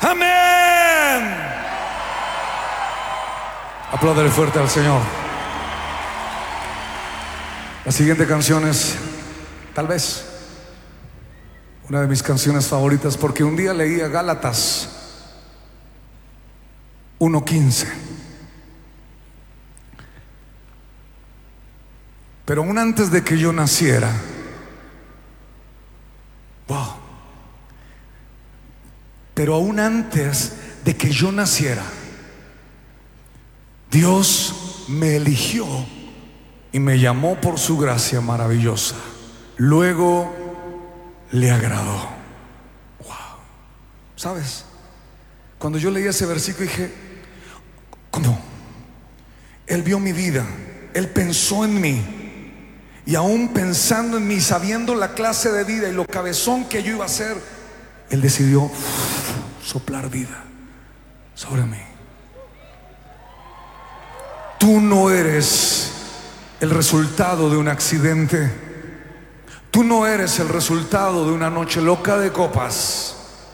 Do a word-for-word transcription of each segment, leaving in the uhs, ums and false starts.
Amén. Apláudale fuerte al Señor. La siguiente canción es, tal vez, una de mis canciones favoritas, porque un día leía Gálatas uno quince. Pero aún antes de que yo naciera, wow, pero aún antes de que yo naciera, Dios me eligió y me llamó por su gracia maravillosa. Luego le agradó. Wow. ¿Sabes? Cuando yo leí ese versículo dije, ¿cómo? Él vio mi vida, Él pensó en mí. Y aún pensando en mí, sabiendo la clase de vida y lo cabezón que yo iba a ser, Él decidió soplar vida sobre mí. Tú no eres el resultado de un accidente. Tú no eres el resultado de una noche loca de copas.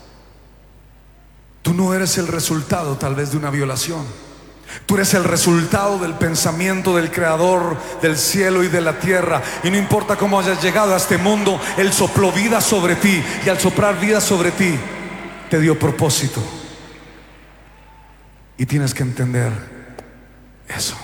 Tú no eres el resultado tal vez de una violación. Tú eres el resultado del pensamiento del Creador del cielo y de la tierra. Y no importa cómo hayas llegado a este mundo, Él sopló vida sobre ti. Y al soplar vida sobre ti, te dio propósito. Y tienes que entender eso.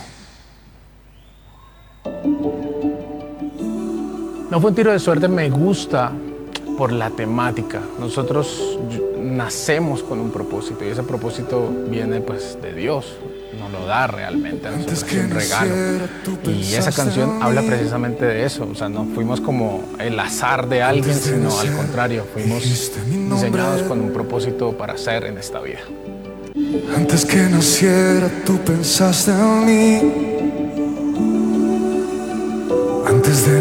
No fue un tiro de suerte, me gusta por la temática. Nosotros nacemos con un propósito y ese propósito viene pues de Dios, nos lo da realmente a nosotros, es un regalo. Y esa canción habla precisamente de eso, o sea, no fuimos como el azar de alguien, sino al contrario, fuimos diseñados con un propósito para ser en esta vida. Antes que naciera tú pensaste en mí.